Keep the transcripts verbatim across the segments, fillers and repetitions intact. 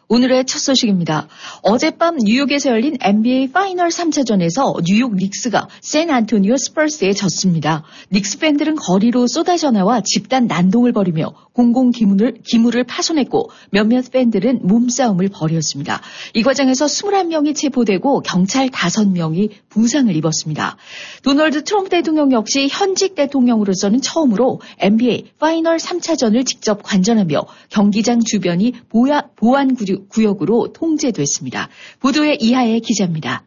오늘의 첫 소식입니다. 어젯밤 뉴욕에서 열린 엔비에이 파이널 삼 차전에서 뉴욕 닉스가 샌안토니오 스퍼스에 졌습니다. 닉스 팬들은 거리로 쏟아져 나와 집단 난동을 벌이며 공공 기물을, 기물을 파손했고 몇몇 팬들은 몸싸움을 벌였습니다. 이 과정에서 이십일 명이 체포되고 경찰 다섯 명이 부상을 입었습니다. 도널드 트럼프 대통령 역시 현직 대통령으로서는 처음으로 엔비에이 파이널 삼 차전을 직접 관전하며 경기장 주변이 보야, 보안 구역으로 통제됐습니다. 보도에 이하의 기자입니다.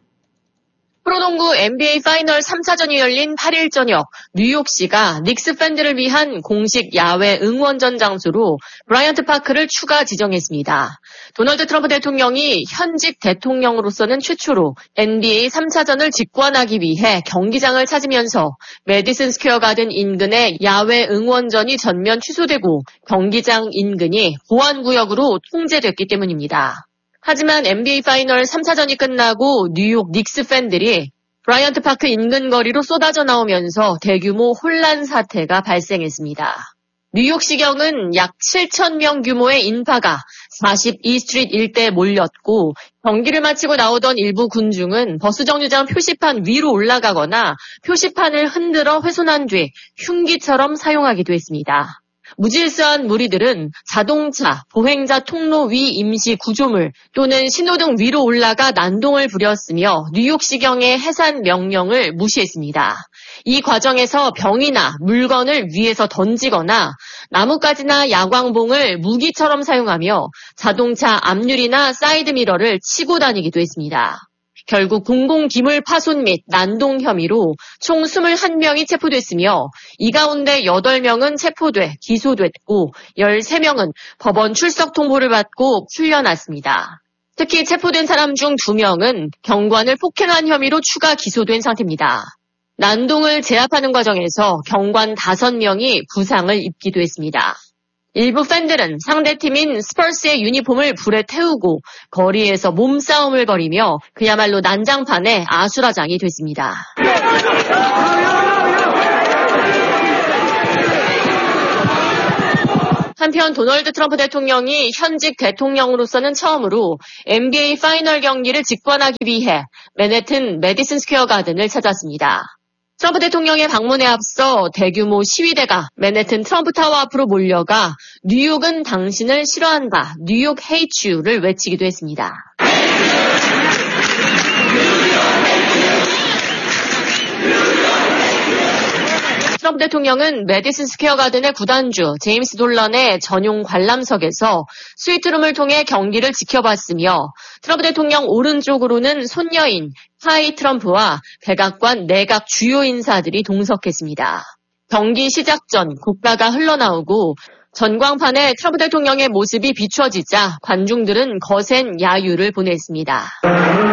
프로농구 엔비에이 파이널 삼 차전이 열린 팔 일 저녁 뉴욕시가 닉스 팬들을 위한 공식 야외 응원전 장소로 브라이언트 파크를 추가 지정했습니다. 도널드 트럼프 대통령이 현직 대통령으로서는 최초로 엔비에이 삼 차전을 직관하기 위해 경기장을 찾으면서 메디슨 스퀘어 가든 인근의 야외 응원전이 전면 취소되고 경기장 인근이 보안구역으로 통제됐기 때문입니다. 하지만 엔비에이 파이널 삼 차전이 끝나고 뉴욕 닉스 팬들이 브라이언트 파크 인근 거리로 쏟아져 나오면서 대규모 혼란 사태가 발생했습니다. 뉴욕시경은 약 칠천 명 규모의 인파가 사십이 스트리트 일대에 몰렸고 경기를 마치고 나오던 일부 군중은 버스 정류장 표시판 위로 올라가거나 표시판을 흔들어 훼손한 뒤 흉기처럼 사용하기도 했습니다. 무질서한 무리들은 자동차, 보행자 통로 위 임시 구조물 또는 신호등 위로 올라가 난동을 부렸으며 뉴욕시경의 해산 명령을 무시했습니다. 이 과정에서 병이나 물건을 위에서 던지거나 나뭇가지나 야광봉을 무기처럼 사용하며 자동차 앞유리나 사이드미러를 치고 다니기도 했습니다. 결국 공공기물 파손 및 난동 혐의로 총 이십일 명이 체포됐으며 이 가운데 여덟 명은 체포돼 기소됐고 열세 명은 법원 출석 통보를 받고 풀려났습니다. 특히 체포된 사람 중 두 명은 경관을 폭행한 혐의로 추가 기소된 상태입니다. 난동을 제압하는 과정에서 경관 다섯 명이 부상을 입기도 했습니다. 일부 팬들은 상대팀인 스퍼스의 유니폼을 불에 태우고 거리에서 몸싸움을 벌이며 그야말로 난장판의 아수라장이 됐습니다. 한편 도널드 트럼프 대통령이 현직 대통령으로서는 처음으로 엔비에이 파이널 경기를 직관하기 위해 맨해튼 메디슨 스퀘어 가든을 찾았습니다. 트럼프 대통령의 방문에 앞서 대규모 시위대가 맨해튼 트럼프 타워 앞으로 몰려가 뉴욕은 당신을 싫어한다, 뉴욕 hates you를 외치기도 했습니다. 트럼프 대통령은 메디슨 스퀘어 가든의 구단주 제임스 돌런의 전용 관람석에서 스위트룸을 통해 경기를 지켜봤으며 트럼프 대통령 오른쪽으로는 손녀인 카이 트럼프와 백악관 내각 주요 인사들이 동석했습니다. 경기 시작 전 국가가 흘러나오고 전광판에 트럼프 대통령의 모습이 비춰지자 관중들은 거센 야유를 보냈습니다.